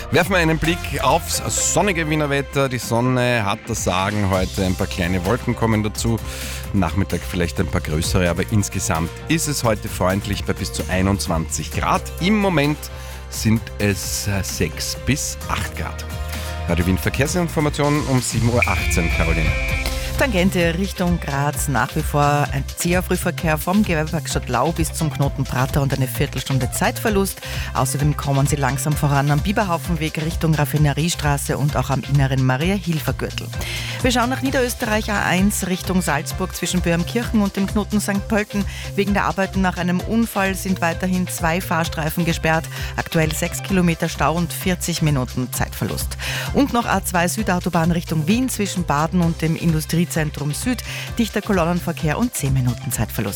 Werfen wir einen Blick aufs sonnige Wiener Wetter. Die Sonne hat das Sagen heute, ein paar kleine Wolken kommen dazu. Nachmittag vielleicht ein paar größere, aber insgesamt ist es heute freundlich bei bis zu 21 Grad. Im Moment sind es 6 bis 8 Grad. Radio Wien Verkehrsinformationen um 7.18 Uhr, Caroline. Tangente Richtung Graz, nach wie vor ein zäher Frühverkehr vom Gewerbepark Stadtlau bis zum Knoten Prater und eine Viertelstunde Zeitverlust. Außerdem kommen Sie langsam voran am Biberhaufenweg Richtung Raffineriestraße und auch am inneren Maria-Hilfer-Gürtel. Wir schauen nach Niederösterreich A1 Richtung Salzburg zwischen Böhmkirchen und dem Knoten St. Pölten. Wegen der Arbeiten nach einem Unfall sind weiterhin 2 Fahrstreifen gesperrt. Aktuell 6 Kilometer Stau und 40 Minuten Zeitverlust. Und noch A2 Südautobahn Richtung Wien zwischen Baden und dem Industriezentrum Süd. Dichter Kolonnenverkehr und 10 Minuten Zeitverlust.